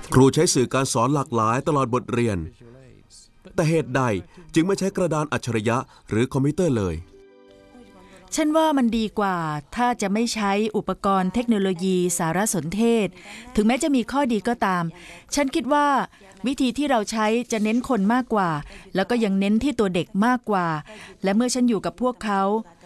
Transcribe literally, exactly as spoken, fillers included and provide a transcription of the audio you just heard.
ครูใช้สื่อการสอนหลากหลายตลอดบทเรียนแต่เหตุใดจึงไม่ใช้กระดานอัจฉริยะหรือคอมพิวเตอร์เลยฉันว่ามันดีกว่าถ้าจะไม่ใช้อุปกรณ์เทคโนโลยีสารสนเทศถึงแม้จะมีข้อดีก็ตามฉันคิดว่าวิธีที่เราใช้จะเน้นคนมากกว่าแล้วก็ยังเน้นที่ตัวเด็กมากกว่าและเมื่อฉันอยู่กับพวกเขา